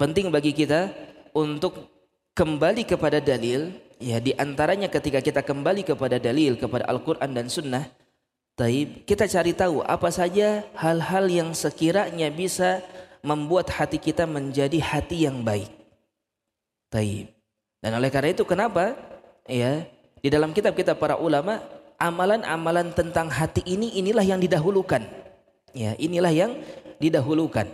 penting bagi kita untuk kembali kepada dalil. Ya, di antaranya ketika kita kembali kepada dalil, kepada Al-Quran dan Sunnah, kita cari tahu apa saja hal-hal yang sekiranya bisa membuat hati kita menjadi hati yang baik. Dan oleh karena itu kenapa ya di dalam kitab-kitab para ulama amalan-amalan tentang hati inilah yang didahulukan. Ya, inilah yang didahulukan.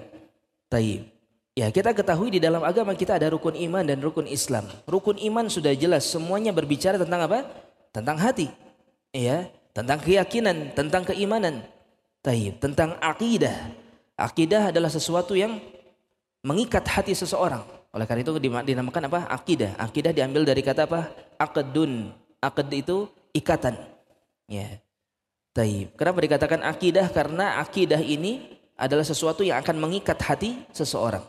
Ya, kita ketahui di dalam agama kita ada rukun iman dan rukun Islam. Rukun iman sudah jelas semuanya berbicara tentang apa? Tentang hati. Ya, tentang keyakinan, tentang keimanan. Tentang akidah. Akidah adalah sesuatu yang mengikat hati seseorang. Oleh karena itu dinamakan apa? Akidah. Akidah diambil dari kata apa? Aqdun. Aqd itu ikatan. Ya. Kenapa dikatakan akidah? Karena akidah ini adalah sesuatu yang akan mengikat hati seseorang.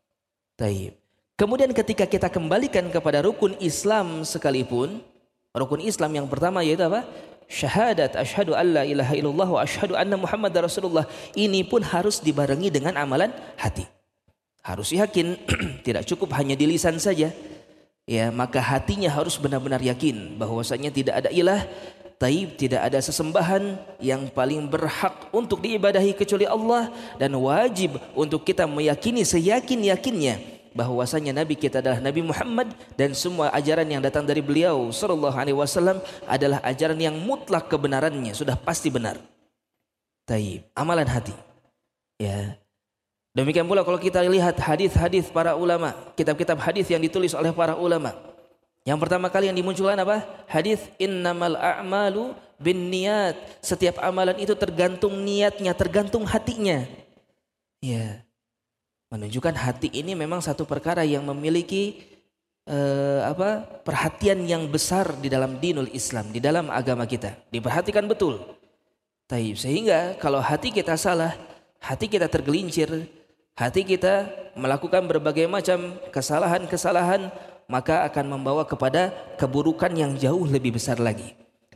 Kemudian ketika kita kembalikan kepada rukun Islam sekalipun, rukun Islam yang pertama yaitu apa? Syahadat asyhadu alla ilaha illallah wa asyhadu anna muhammadar rasulullah. Ini pun harus dibarengi dengan amalan hati. Harus yakin, tidak cukup hanya di lisan saja. Ya, maka hatinya harus benar-benar yakin bahwasanya tidak ada ilah, tidak ada sesembahan yang paling berhak untuk diibadahi kecuali Allah, dan wajib untuk kita meyakini seyakin-yakinnya bahwasanya Nabi kita adalah Nabi Muhammad, dan semua ajaran yang datang dari beliau sallallahu alaihi wasallam adalah ajaran yang mutlak kebenarannya, sudah pasti benar. Amalan hati. Ya. Demikian pula kalau kita lihat hadis-hadis para ulama, kitab-kitab hadis yang ditulis oleh para ulama. Yang pertama kali yang dimunculkan apa? Hadis innamal a'malu binniyat. Setiap amalan itu tergantung niatnya, tergantung hatinya. Ya. Menunjukkan hati ini memang satu perkara yang memiliki perhatian yang besar di dalam dinul Islam, di dalam agama kita. Diperhatikan betul. Sehingga kalau hati kita salah, hati kita tergelincir, hati kita melakukan berbagai macam kesalahan-kesalahan, maka akan membawa kepada keburukan yang jauh lebih besar lagi.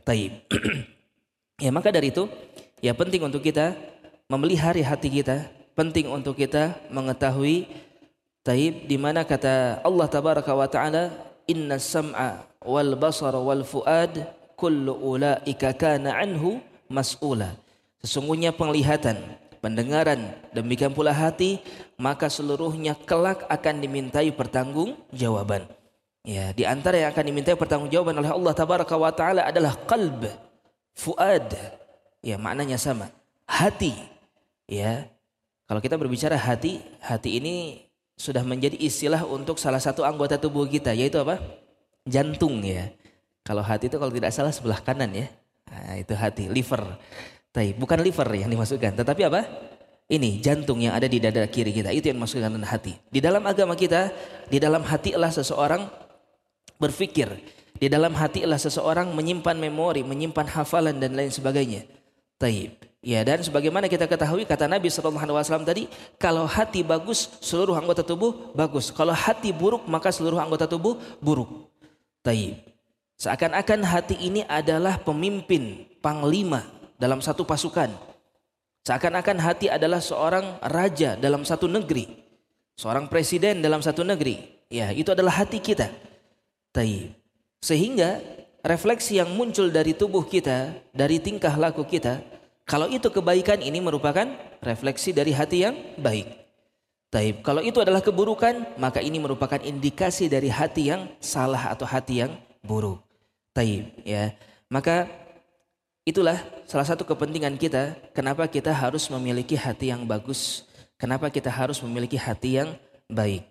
Ya, maka dari itu ya penting untuk kita memelihara hati kita. Penting untuk kita mengetahui di mana kata Allah tabaraka wa taala, inna sam'a wal basara wal fuad kullu ulaika kana anhu mas'ula. Sesungguhnya penglihatan, pendengaran, demikian pula hati, maka seluruhnya kelak akan dimintai pertanggungjawaban. Ya, di antara yang akan dimintai pertanggungjawaban oleh Allah tabaraka wa taala adalah qalb, fuad. Ya, maknanya sama. Hati. Ya. Kalau kita berbicara hati, hati ini sudah menjadi istilah untuk salah satu anggota tubuh kita, yaitu apa? Jantung ya. Kalau hati itu kalau tidak salah sebelah kanan ya. Nah, itu hati, liver. Bukan liver yang dimasukkan, tetapi apa? Ini jantung yang ada di dada kiri kita, itu yang dimasukkan dengan hati. Di dalam agama kita, di dalam hatilah seseorang berpikir. Di dalam hatilah seseorang menyimpan memori, menyimpan hafalan dan lain sebagainya. Ya, dan sebagaimana kita ketahui kata Nabi SAW tadi, kalau hati bagus seluruh anggota tubuh bagus, kalau hati buruk maka seluruh anggota tubuh buruk. Seakan-akan hati ini adalah pemimpin, panglima dalam satu pasukan. Seakan-akan hati adalah seorang raja dalam satu negeri, seorang presiden dalam satu negeri. Ya, itu adalah hati kita. Sehingga refleksi yang muncul dari tubuh kita, dari tingkah laku kita, kalau itu kebaikan, ini merupakan refleksi dari hati yang baik. Kalau itu adalah keburukan, maka ini merupakan indikasi dari hati yang salah atau hati yang buruk. Ya. Maka itulah salah satu kepentingan kita, kenapa kita harus memiliki hati yang bagus, kenapa kita harus memiliki hati yang baik.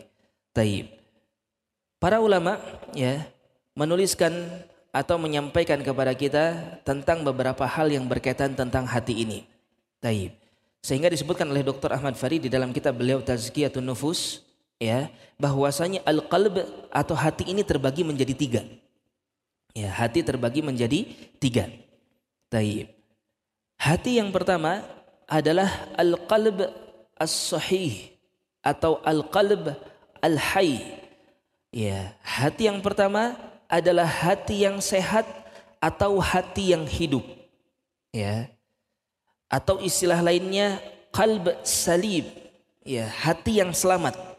Para ulama ya menuliskan atau menyampaikan kepada kita tentang beberapa hal yang berkaitan tentang hati ini. Sehingga disebutkan oleh Dr. Ahmad Farid di dalam kitab beliau Tazkiyatun Nufus, ya, bahwasanya al-qalb atau hati ini terbagi menjadi 3. Ya, hati terbagi menjadi 3. Hati yang pertama adalah al-qalb as-sahih atau al-qalb al-hayy. Ya, hati yang pertama adalah hati yang sehat atau hati yang hidup. Ya. Atau istilah lainnya qalb salim. Ya, hati yang selamat.